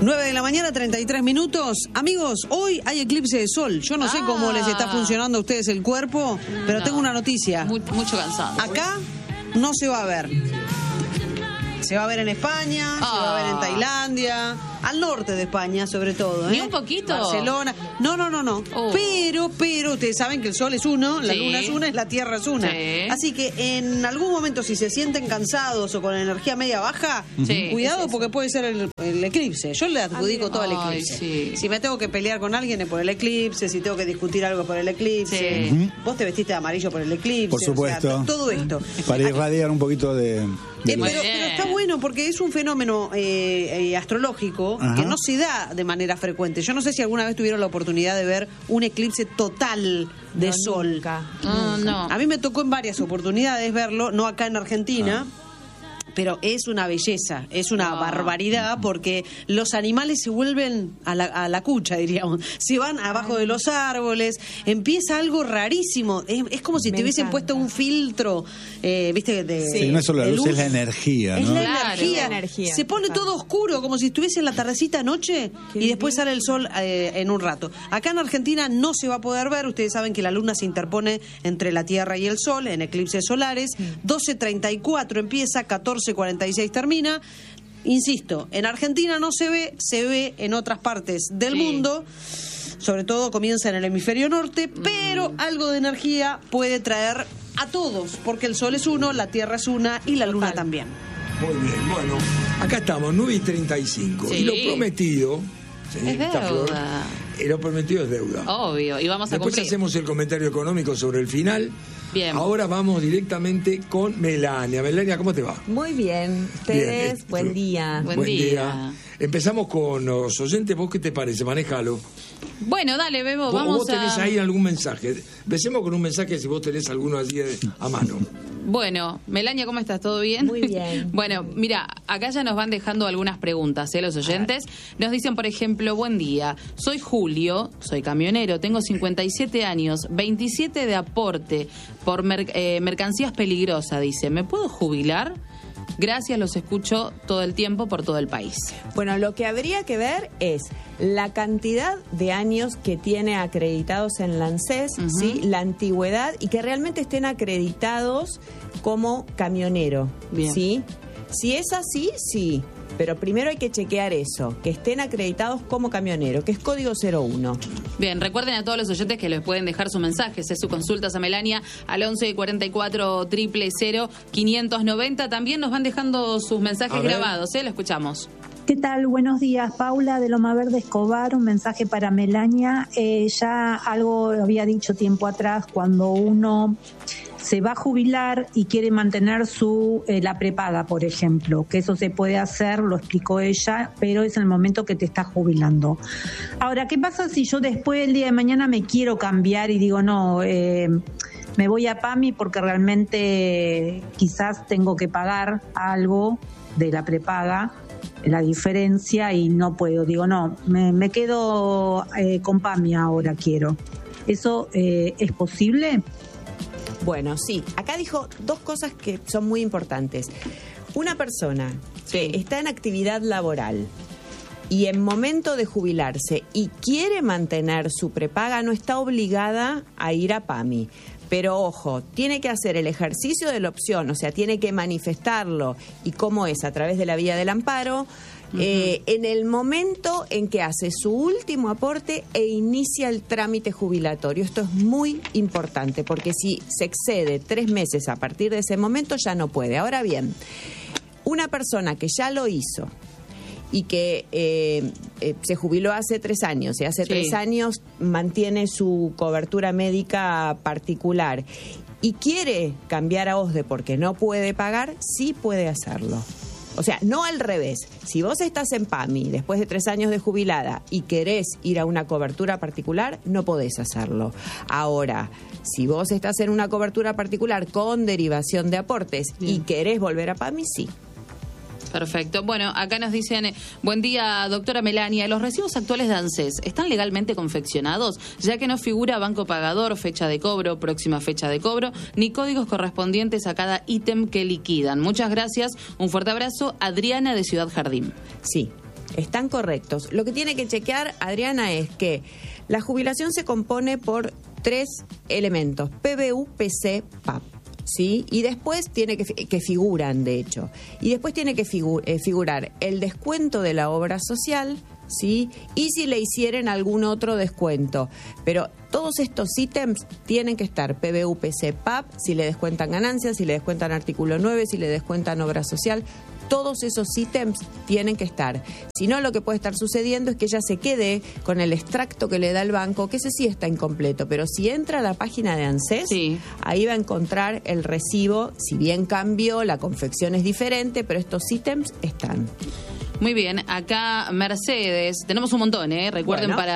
9 de la mañana, 33 minutos. Amigos, hoy hay eclipse de sol. Yo no sé cómo les está funcionando a ustedes el cuerpo, pero tengo una noticia. Mucho cansado. Acá no se va a ver. Se va a ver en España, se va a ver en Tailandia, al norte de España sobre todo. ¿Ni un poquito? Barcelona. No. Pero ustedes saben que el sol es uno, la luna es una y la tierra es una. Sí. Así que en algún momento, si se sienten cansados o con energía media baja, cuidado porque puede ser el eclipse. Yo le adjudico todo el eclipse. Sí. Si me tengo que pelear con alguien es por el eclipse, si tengo que discutir algo por el eclipse. Sí. Vos te vestiste de amarillo por el eclipse. Por supuesto. O sea, todo esto. Para irradiar un poquito de pero está bueno porque es un fenómeno astrológico que no se da de manera frecuente. Yo no sé si alguna vez tuvieron la oportunidad de ver un eclipse total de sol. Nunca. No. A mí me tocó en varias oportunidades verlo, no acá en Argentina. Pero es una belleza, es una barbaridad, porque los animales se vuelven a la cucha, diríamos. Se van abajo de los árboles, empieza algo rarísimo. Es como si te hubiesen puesto un filtro, ¿viste? Sí, no es solo la luz, es la energía, ¿no? Es la energía. Se pone todo oscuro, como si estuviese en la tardecita noche, y después sale el sol en un rato. Acá en Argentina no se va a poder ver. Ustedes saben que la luna se interpone entre la Tierra y el Sol en eclipses solares. 12:34 empieza, 14:46 termina. Insisto, en Argentina no se ve en otras partes del mundo. Sobre todo comienza en el hemisferio norte, pero algo de energía puede traer a todos, porque el Sol es uno, la Tierra es una y la Luna también. Muy bien, bueno, acá estamos, 9:35. Sí. Y lo prometido... Es deuda. Lo prometido es deuda. Obvio, y vamos a Después cumplir. hacemos el comentario económico sobre el final. Bien. Ahora vamos directamente con Melania. Melania, ¿cómo te va? Muy bien. Ustedes, Bien. buen día. Buen día. Empezamos con los oyentes. ¿Vos qué te parece? Manéjalo. Bueno, dale, Bebo, ¿Vos tenés ahí algún mensaje? Empecemos con un mensaje si vos tenés alguno allí a mano. Bueno, Melania, ¿cómo estás? ¿Todo bien? Muy bien. Bueno, mira, acá ya nos van dejando algunas preguntas, los oyentes. Nos dicen, por ejemplo, buen día, soy Julio, soy camionero, tengo 57 años, 27 de aporte por mercancías peligrosas, dice, ¿me puedo jubilar? Gracias, los escucho todo el tiempo por todo el país. Bueno, lo que habría que ver es la cantidad de años que tiene acreditados en la ANSES, ¿sí? La antigüedad y que realmente estén acreditados como camionero. Bien. ¿Sí? Si es así, sí. Pero primero hay que chequear eso, que estén acreditados como camionero, que es código 01. Bien, recuerden a todos los oyentes que les pueden dejar sus mensajes, sus consultas a Melania al 11 44 000 590. También nos van dejando sus mensajes grabados, lo escuchamos. ¿Qué tal? Buenos días, Paula de Loma Verde Escobar, un mensaje para Melania. Ya algo había dicho tiempo atrás, cuando uno se va a jubilar y quiere mantener la prepaga, por ejemplo, que eso se puede hacer, lo explicó ella, pero es en el momento que te estás jubilando. Ahora, ¿qué pasa si yo después el día de mañana me quiero cambiar y digo, no, me voy a PAMI porque realmente quizás tengo que pagar algo de la prepaga, la diferencia, y no puedo, digo, no, me quedo con PAMI ahora, quiero. ¿Eso es posible? Bueno, sí. Acá dijo dos cosas que son muy importantes. Una persona que está en actividad laboral y en momento de jubilarse y quiere mantener su prepaga, no está obligada a ir a PAMI. Pero ojo, tiene que hacer el ejercicio de la opción, o sea, tiene que manifestarlo. ¿Y cómo es? A través de la vía del amparo. En el momento en que hace su último aporte e inicia el trámite jubilatorio. Esto es muy importante, porque si se excede 3 meses a partir de ese momento ya no puede. Ahora bien, una persona que ya lo hizo y que se jubiló hace 3 años y hace 3 años mantiene su cobertura médica particular y quiere cambiar a OSDE porque no puede pagar, sí puede hacerlo. O sea, no al revés. Si vos estás en PAMI después de 3 años de jubilada y querés ir a una cobertura particular, no podés hacerlo. Ahora, si vos estás en una cobertura particular con derivación de aportes y querés volver a PAMI, sí. Perfecto. Bueno, acá nos dicen, buen día, doctora Melania, ¿los recibos actuales de ANSES están legalmente confeccionados? Ya que no figura banco pagador, fecha de cobro, próxima fecha de cobro, ni códigos correspondientes a cada ítem que liquidan. Muchas gracias, un fuerte abrazo. Adriana de Ciudad Jardín. Sí. están correctos. Lo que tiene que chequear, Adriana, es que la jubilación se compone por 3 elementos: PBU, PC, PAP. ¿Sí? Y después tiene que figuran, de hecho. Y después tiene que figurar el descuento de la obra social, ¿sí? Y si le hicieran algún otro descuento. Pero todos estos ítems tienen que estar: PBU, PC, PAP, si le descuentan ganancias, si le descuentan artículo 9, si le descuentan obra social. Todos esos ítems tienen que estar. Si no, lo que puede estar sucediendo es que ella se quede con el extracto que le da el banco, que ese sí está incompleto. Pero si entra a la página de ANSES, sí, ahí va a encontrar el recibo. Si bien cambió, la confección es diferente, pero estos ítems están. Muy bien, acá Mercedes, tenemos un montón, recuerden, bueno, para